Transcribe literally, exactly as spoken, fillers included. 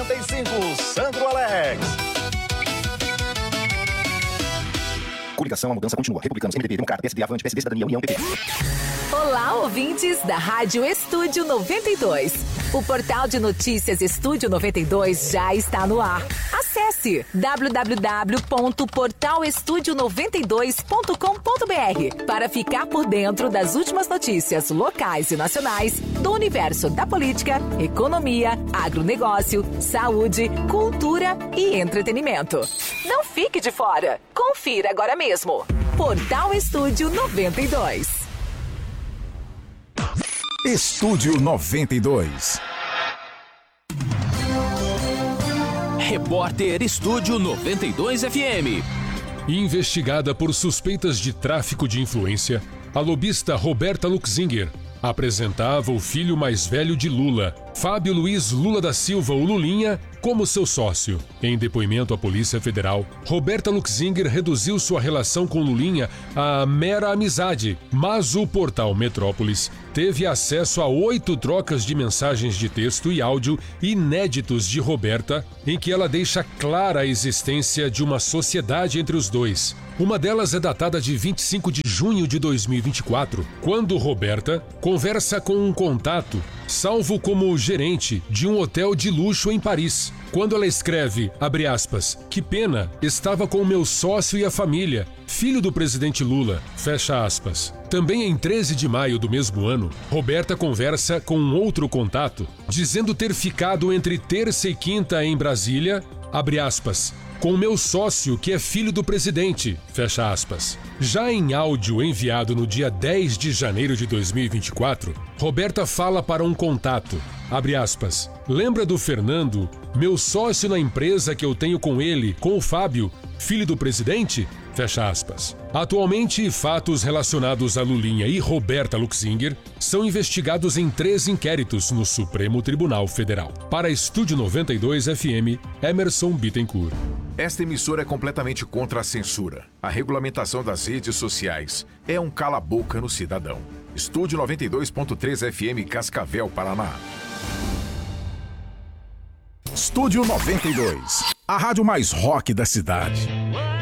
noventa e cinco, Sandro Alex. Coligação, a mudança continua. Republicanos, M D B, Democrata, P S D, Avante, P S D, Cidadania, União, P T. Olá, ouvintes da Rádio Estúdio noventa e dois. O portal de notícias Estúdio noventa e dois já está no ar. Acesse w w w ponto portal estúdio noventa e dois ponto com ponto b r para ficar por dentro das últimas notícias locais e nacionais do universo da política, economia, agronegócio, saúde, cultura e entretenimento. Não fique de fora. Confira agora mesmo. Portal Estúdio noventa e dois. Estúdio noventa e dois. Repórter Estúdio noventa e dois F M. Investigada por suspeitas de tráfico de influência, a lobista Roberta Luxinger apresentava o filho mais velho de Lula, Fábio Luiz Lula da Silva, o Lulinha, como seu sócio. Em depoimento à Polícia Federal, Roberta Luxinger reduziu sua relação com Lulinha a mera amizade, mas o portal Metrópolis teve acesso a oito trocas de mensagens de texto e áudio inéditos de Roberta, em que ela deixa clara a existência de uma sociedade entre os dois. Uma delas é datada de vinte e cinco de junho de dois mil e vinte e quatro, quando Roberta conversa com um contato, salvo como gerente de um hotel de luxo em Paris. Quando ela escreve, abre aspas, que pena, estava com o meu sócio e a família, filho do presidente Lula, fecha aspas. Também em treze de maio do mesmo ano, Roberta conversa com um outro contato, dizendo ter ficado entre terça e quinta em Brasília, abre aspas, com o meu sócio que é filho do presidente, fecha aspas. Já em áudio enviado no dia dez de janeiro de dois mil e vinte e quatro, Roberta fala para um contato, abre aspas, lembra do Fernando, meu sócio na empresa que eu tenho com ele, com o Fábio, filho do presidente? Fecha aspas. Atualmente, fatos relacionados a Lulinha e Roberta Luxinger são investigados em três inquéritos no Supremo Tribunal Federal. Para Estúdio noventa e dois F M, Emerson Bittencourt. Esta emissora é completamente contra a censura. A regulamentação das redes sociais é um cala-boca no cidadão. Estúdio noventa e dois ponto três F M, Cascavel, Paraná. Estúdio noventa e dois, a rádio mais rock da cidade.